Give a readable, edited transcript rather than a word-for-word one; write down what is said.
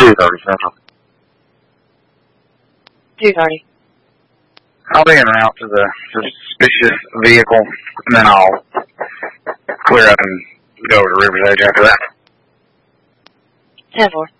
2:30 Central. 2:30. I'll be en route to the suspicious vehicle, and then I'll clear up and go over to River's Edge after that. 10-4.